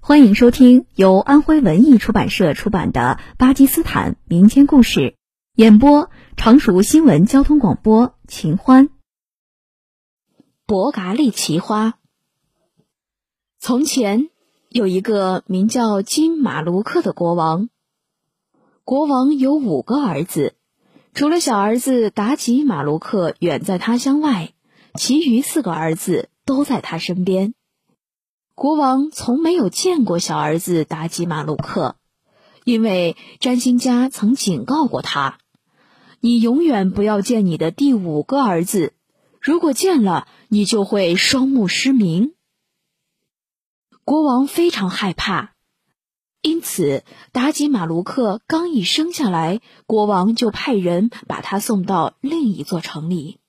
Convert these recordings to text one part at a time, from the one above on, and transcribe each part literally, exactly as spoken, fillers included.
欢迎收听由安徽文艺出版社出版的《巴基斯坦民间故事》，演播常熟新闻交通广播秦欢。博嘎利奇花。从前有一个名叫金马卢克的国王，国王有五个儿子，除了小儿子达吉马卢克远在他乡外，其余四个儿子都在他身边。国王从没有见过小儿子达吉马卢克，因为占星家曾警告过他，你永远不要见你的第五个儿子，如果见了，你就会双目失明。国王非常害怕，因此达吉马卢克刚一生下来，国王就派人把他送到另一座城里。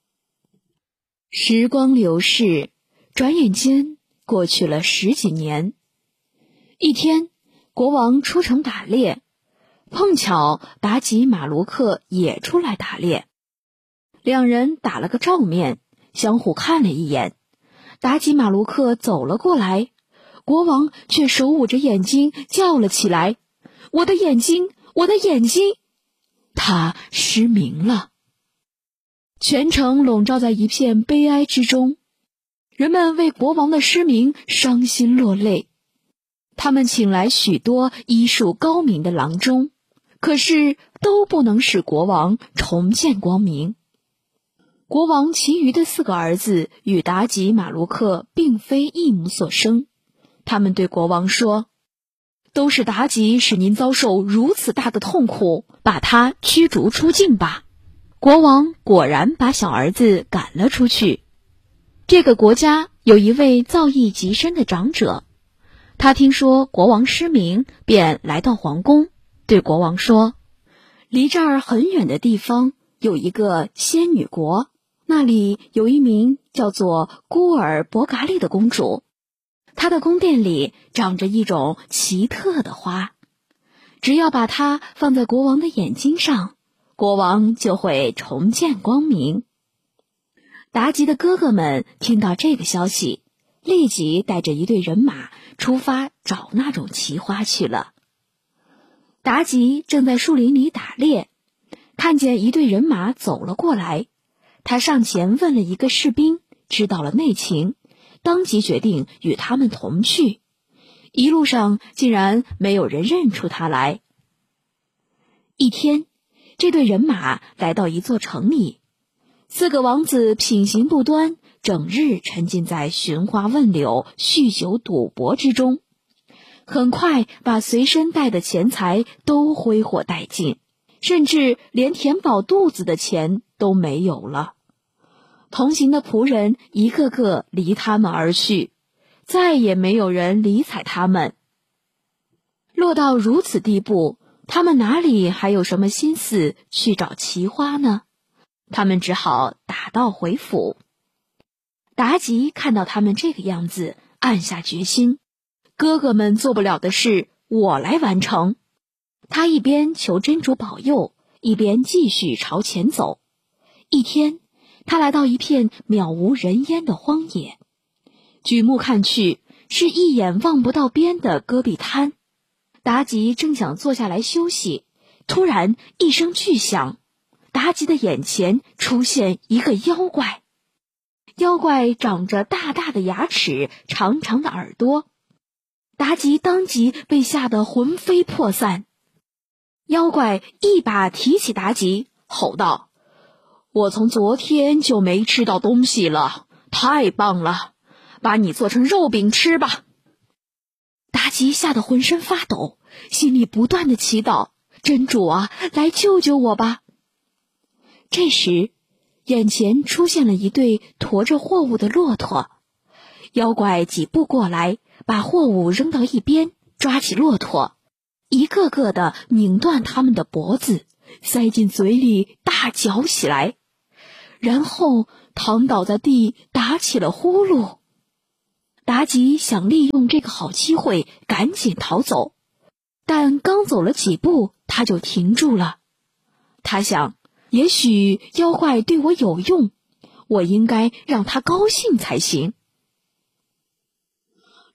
时光流逝，转眼间过去了十几年。一天，国王出城打猎，碰巧达吉马卢克也出来打猎，两人打了个照面，相互看了一眼。达吉马卢克走了过来，国王却手捂着眼睛叫了起来，我的眼睛，我的眼睛！他失明了。全城笼罩在一片悲哀之中，人们为国王的失明伤心落泪。他们请来许多医术高明的郎中，可是都不能使国王重见光明。国王其余的四个儿子与达吉马卢克并非一母所生，他们对国王说，都是达吉使您遭受如此大的痛苦，把他驱逐出境吧。国王果然把小儿子赶了出去。这个国家有一位造诣极深的长者，他听说国王失明，便来到皇宫，对国王说，离这儿很远的地方有一个仙女国，那里有一名叫做孤儿博嘎利的公主，她的宫殿里长着一种奇特的花，只要把它放在国王的眼睛上，国王就会重见光明。达吉的哥哥们听到这个消息，立即带着一队人马出发找那种奇花去了。达吉正在树林里打猎，看见一队人马走了过来，他上前问了一个士兵，知道了内情，当即决定与他们同去。一路上竟然没有人认出他来。一天，这队人马来到一座城里，四个王子品行不端，整日沉浸在寻花问柳、酗酒赌博之中，很快把随身带的钱财都挥霍殆尽，甚至连填饱肚子的钱都没有了。同行的仆人一个个离他们而去，再也没有人理睬他们。落到如此地步，他们哪里还有什么心思去找奇花呢？他们只好打道回府。达吉看到他们这个样子，暗下决心，哥哥们做不了的事，我来完成。他一边求真主保佑，一边继续朝前走。一天，他来到一片渺无人烟的荒野，举目看去，是一眼望不到边的戈壁滩。达吉正想坐下来休息，突然一声巨响，达吉的眼前出现一个妖怪。妖怪长着大大的牙齿，长长的耳朵，达吉当即被吓得魂飞魄散。妖怪一把提起达吉，吼道，我从昨天就没吃到东西了，太棒了，把你做成肉饼吃吧。达吉吓得浑身发抖，心里不断的祈祷，真主啊，来救救我吧。这时，眼前出现了一对驮着货物的骆驼，妖怪几步过来，把货物扔到一边，抓起骆驼，一个个的拧断他们的脖子，塞进嘴里大嚼起来，然后躺倒在地，打起了呼噜。达吉想利用这个好机会赶紧逃走，但刚走了几步，他就停住了。他想，也许妖怪对我有用，我应该让他高兴才行。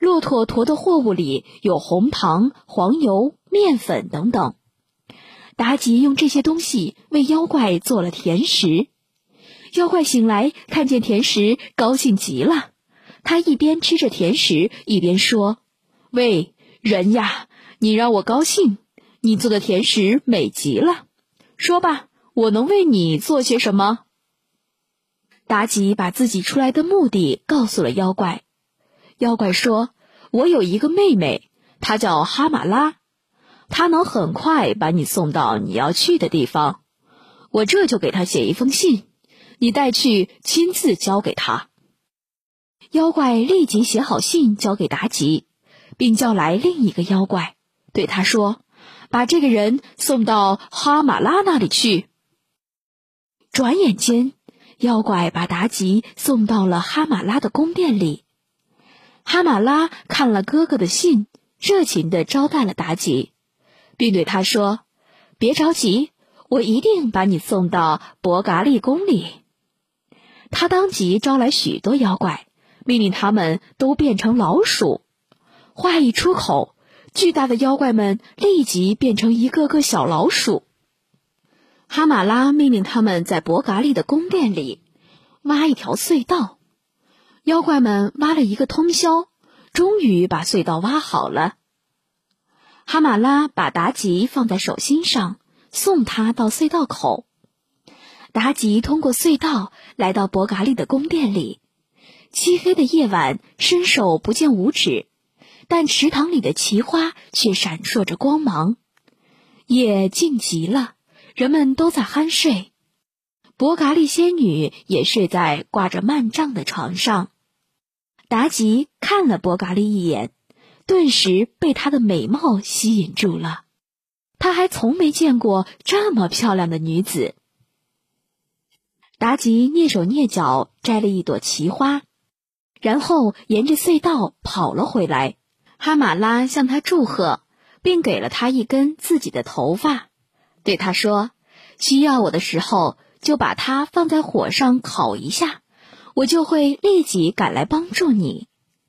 骆驼驮的货物里有红糖、黄油、面粉等等。妲己用这些东西为妖怪做了甜食。妖怪醒来，看见甜食，高兴极了。他一边吃着甜食，一边说：“喂，人呀，你让我高兴，你做的甜食美极了。说吧，我能为你做些什么？”妲己把自己出来的目的告诉了妖怪。妖怪说：“我有一个妹妹，她叫哈马拉，她能很快把你送到你要去的地方。我这就给她写一封信，你带去亲自交给她。”妖怪立即写好信交给妲己，并叫来另一个妖怪，对他说：“把这个人送到哈马拉那里去。”转眼间，妖怪把妲己送到了哈马拉的宫殿里。哈马拉看了哥哥的信，热情地招待了妲己，并对他说：“别着急，我一定把你送到伯嘎利宫里。”他当即招来许多妖怪，命令他们都变成老鼠。话一出口，巨大的妖怪们立即变成一个个小老鼠。哈马拉命令他们在伯嘎利的宫殿里挖一条隧道。妖怪们挖了一个通宵，终于把隧道挖好了。哈马拉把妲己放在手心上，送她到隧道口。妲己通过隧道来到伯嘎利的宫殿里。漆黑的夜晚，伸手不见五指，但池塘里的奇花却闪烁着光芒。夜静极了，人们都在酣睡。伯嘎利仙女也睡在挂着幔帐的床上。妲己看了伯嘎利一眼，顿时被她的美貌吸引住了。她还从没见过这么漂亮的女子。妲己蹑手蹑脚摘了一朵奇花，然后沿着隧道跑了回来。哈马拉向她祝贺，并给了她一根自己的头发，对她说：“需要我的时候，就把它放在火上烤一下，我就会立即赶来帮助你。”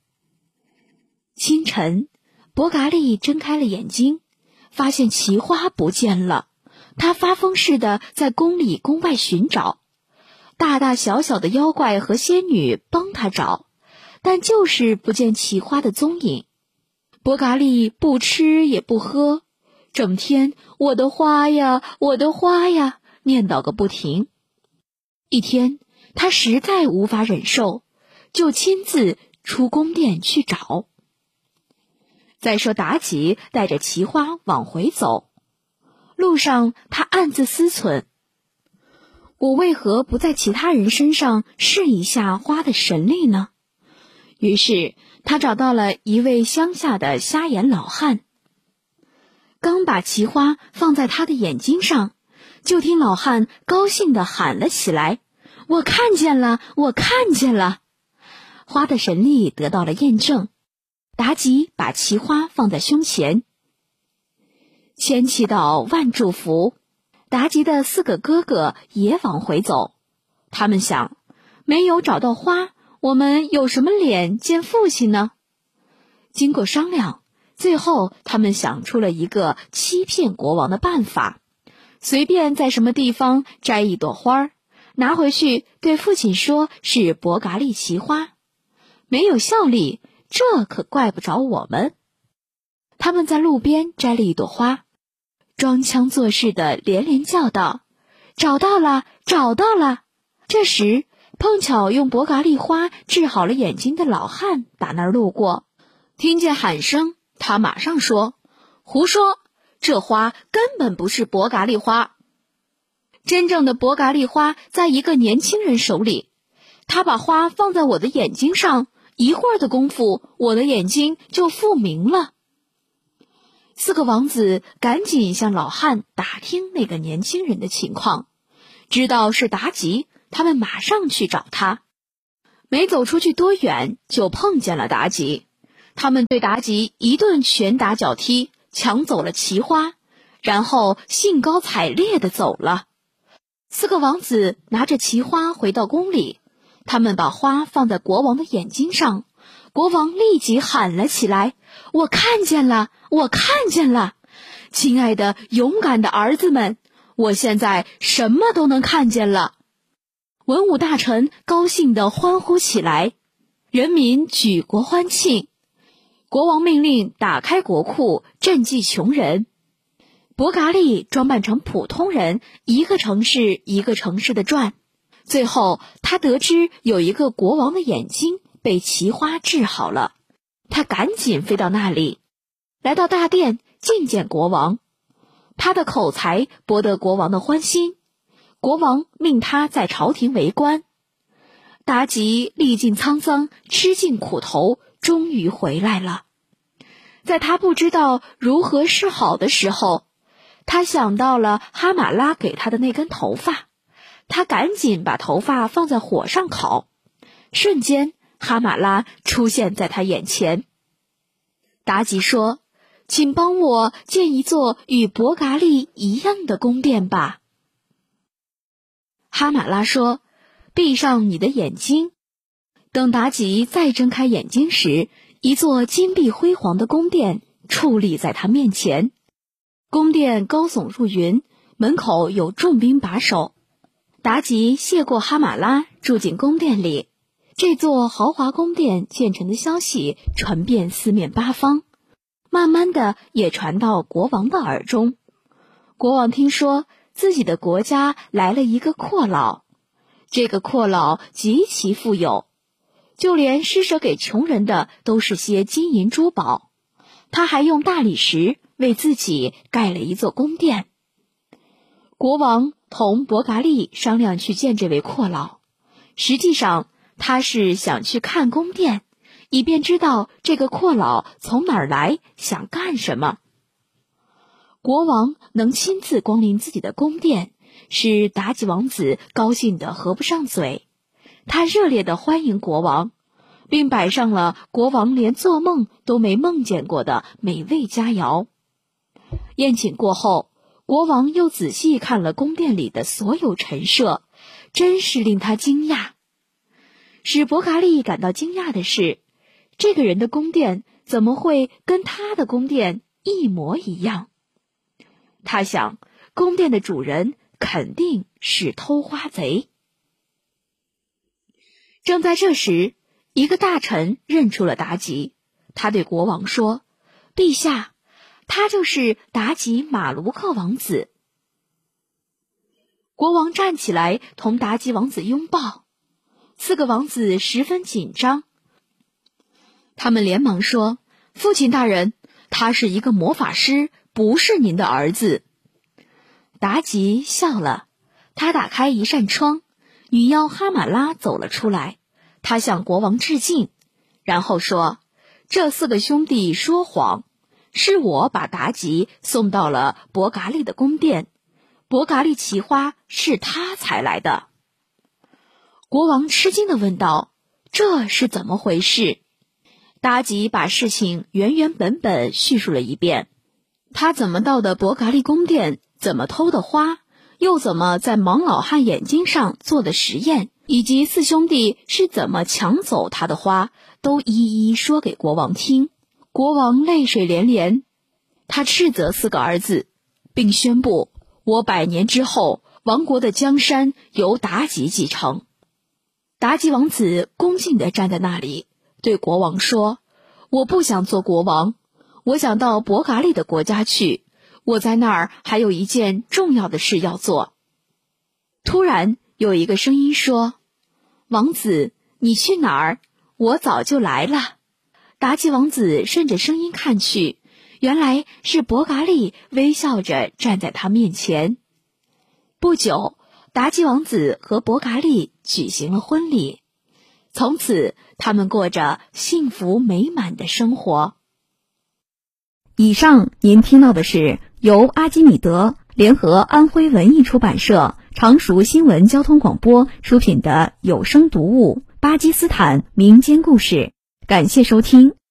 清晨，伯嘎利睁开了眼睛，发现奇花不见了。他发疯似的在宫里宫外寻找，大大小小的妖怪和仙女帮他找，但就是不见奇花的踪影。伯嘎利不吃也不喝，整天我的花呀，我的花呀，念叨个不停。一天，他实在无法忍受，就亲自出宫殿去找。再说妲己带着奇花往回走，路上他暗自思忖：我为何不在其他人身上试一下花的神力呢？于是他找到了一位乡下的瞎眼老汉，刚把奇花放在他的眼睛上，就听老汉高兴地喊了起来：“我看见了，我看见了！”花的神力得到了验证。妲己把奇花放在胸前，千祈祷万祝福。妲己的四个哥哥也往回走，他们想，没有找到花，我们有什么脸见父亲呢？经过商量，最后他们想出了一个欺骗国王的办法，随便在什么地方摘一朵花，拿回去对父亲说是伯嘎利奇花，没有效力，这可怪不着我们。他们在路边摘了一朵花，装腔作势地连连叫道：“找到了，找到了！”这时，碰巧用伯嘎利花治好了眼睛的老汉打那儿路过，听见喊声，他马上说：“胡说，这花根本不是伯嘎利花。真正的伯嘎利花在一个年轻人手里，他把花放在我的眼睛上，一会儿的功夫，我的眼睛就复明了。”四个王子赶紧向老汉打听那个年轻人的情况，知道是妲己，他们马上去找他。没走出去多远，就碰见了妲己。他们对妲己一顿拳打脚踢，抢走了奇花，然后兴高采烈地走了。四个王子拿着奇花回到宫里，他们把花放在国王的眼睛上， 国王立即喊了起来：我看见了，我看见了！亲爱的勇敢的儿子们，我现在什么都能看见了。文武大臣高兴地欢呼起来，人民举国欢庆。国王命令打开国库，赈济穷人。伯嘎利装扮成普通人，一个城市一个城市的转。最后他得知有一个国王的眼睛被奇花治好了，他赶紧飞到那里，来到大殿觐见国王。他的口才博得国王的欢心，国王命他在朝廷为官。妲己历尽沧桑，吃尽苦头，终于回来了。在他不知道如何是好的时候，他想到了哈马拉给他的那根头发，他赶紧把头发放在火上烤，瞬间哈马拉出现在他眼前。妲己说：请帮我建一座与伯嘎利一样的宫殿吧。哈马拉说：闭上你的眼睛。等妲己再睁开眼睛时，一座金碧辉煌的宫殿矗立在她面前。宫殿高耸入云，门口有重兵把守。妲己谢过哈马拉，住进宫殿里。这座豪华宫殿建成的消息传遍四面八方，慢慢的也传到国王的耳中。国王听说自己的国家来了一个阔佬，这个阔佬极其富有，就连施舍给穷人的都是些金银珠宝，他还用大理石为自己盖了一座宫殿。国王同伯嘎利商量去见这位阔佬，实际上他是想去看宫殿，以便知道这个阔佬从哪儿来，想干什么。国王能亲自光临自己的宫殿，使妲己王子高兴得合不上嘴。他热烈地欢迎国王，并摆上了国王连做梦都没梦见过的美味佳肴。宴请过后，国王又仔细看了宫殿里的所有陈设，真是令他惊讶。使伯嘎利感到惊讶的是，这个人的宫殿怎么会跟他的宫殿一模一样？他想，宫殿的主人肯定是偷花贼。正在这时，一个大臣认出了妲己，他对国王说：陛下，他就是妲己马卢克王子。国王站起来同妲己王子拥抱，四个王子十分紧张。他们连忙说：父亲大人，他是一个魔法师，不是您的儿子。妲己笑了，他打开一扇窗，女妖哈马拉走了出来，他向国王致敬，然后说：这四个兄弟说谎，是我把妲己送到了伯嘎利的宫殿，伯嘎利奇花是他采来的。国王吃惊地问道：这是怎么回事？妲己把事情原原本本叙述了一遍，他怎么到的伯嘎利宫殿，怎么偷的花，又怎么在盲老汉眼睛上做的实验，以及四兄弟是怎么抢走他的花，都一一说给国王听。国王泪水连连，他斥责四个儿子，并宣布：我百年之后，王国的江山由妲己继承。妲己王子恭敬地站在那里，对国王说：我不想做国王，我想到伯嘎利的国家去，我在那儿还有一件重要的事要做。突然有一个声音说：王子，你去哪儿？我早就来了。妲己王子顺着声音看去，原来是伯嘎利微笑着站在他面前。不久，妲己王子和伯嘎利举行了婚礼，从此他们过着幸福美满的生活。 以上您听到的是由阿基米德联合安徽文艺出版社、常熟新闻交通广播出品的有声读物《巴基斯坦民间故事》，感谢收听。